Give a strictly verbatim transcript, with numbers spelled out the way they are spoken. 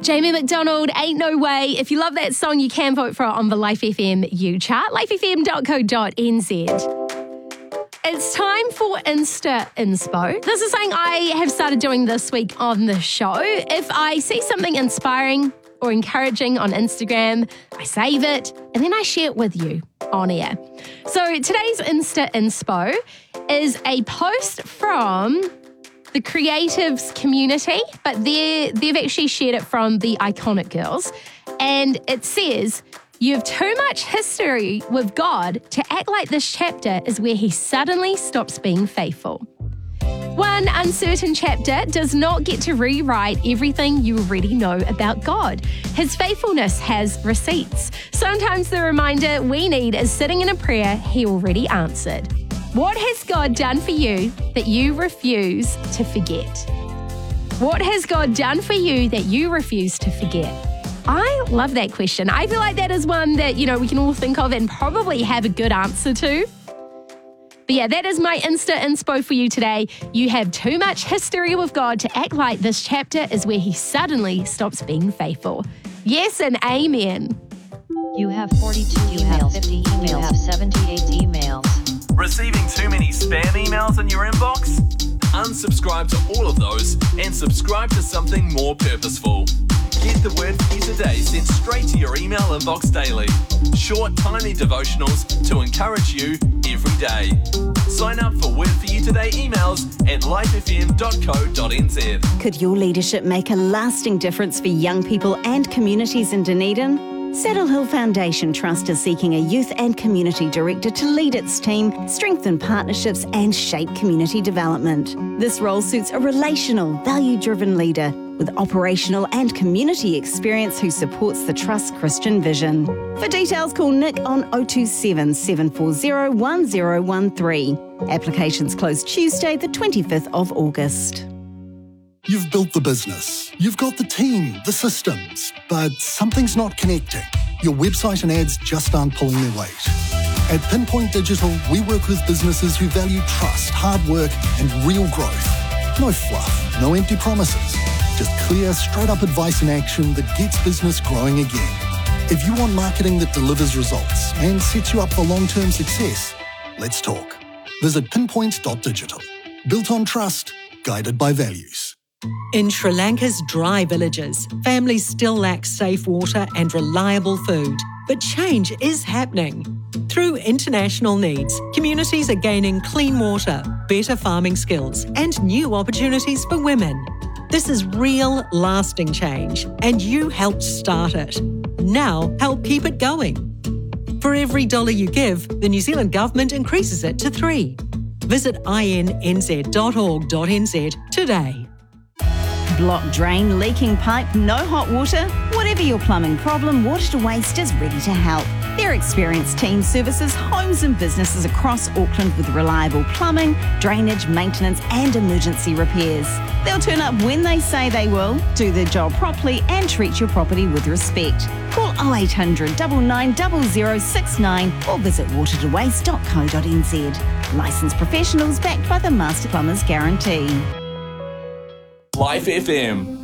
Jamie McDonald, Ain't No Way. If you love that song, you can vote for it on the Life F M U chart, life f m dot co dot n z. It's time for Insta Inspo. This is something I have started doing this week on the show. If I see something inspiring or encouraging on Instagram, I save it and then I share it with you on air. So today's Insta Inspo is a post from the Creatives community, but they've actually shared it from the Iconic Girls. And it says, you have too much history with God to act like this chapter is where he suddenly stops being faithful. One uncertain chapter does not get to rewrite everything you already know about God. His faithfulness has receipts. Sometimes the reminder we need is sitting in a prayer he already answered. What has God done for you that you refuse to forget? What has God done for you that you refuse to forget? I love that question. I feel like that is one that, you know, we can all think of and probably have a good answer to. But yeah, that is my Insta Inspo for you today. You have too much history with God to act like this chapter is where he suddenly stops being faithful. Yes and amen. You have forty-two you emails, have fifty emails, you have seventy-eight emails. Receiving too many spam emails in your inbox? Unsubscribe to all of those and subscribe to something more purposeful. Get the Word for You Today sent straight to your email inbox daily. Short, tiny devotionals to encourage you every day. Sign up for Word for You Today emails at life f m dot co dot n z. Could your leadership make a lasting difference for young people and communities in Dunedin? Saddle Hill Foundation Trust is seeking a youth and community director to lead its team, strengthen partnerships and shape community development. This role suits a relational, value-driven leader with operational and community experience who supports the Trust's Christian vision. For details, call Nick on oh two seven, seven four zero, one zero one three. Applications close Tuesday, the twenty-fifth of August. You've built the business, you've got the team, the systems, but something's not connecting. Your website and ads just aren't pulling their weight. At Pinpoint Digital, we work with businesses who value trust, hard work, and real growth. No fluff, no empty promises, just clear, straight-up advice and action that gets business growing again. If you want marketing that delivers results and sets you up for long-term success, let's talk. Visit pinpoint dot digital. Built on trust, guided by values. In Sri Lanka's dry villages, families still lack safe water and reliable food. But change is happening. Through international needs, communities are gaining clean water, better farming skills, and new opportunities for women. This is real, lasting change, and you helped start it. Now, help keep it going. For every dollar you give, the New Zealand Government increases it to three. Visit i n n z dot org dot n z today. Blocked drain, leaking pipe, no hot water? Whatever your plumbing problem, Water to Waste is ready to help. Their experienced team services homes and businesses across Auckland with reliable plumbing, drainage, maintenance and emergency repairs. They'll turn up when they say they will, do their job properly and treat your property with respect. Call oh eight hundred, nine nine zero zero six nine or visit water to waste dot co dot n z. Licensed professionals backed by the Master Plumbers Guarantee. Life F M.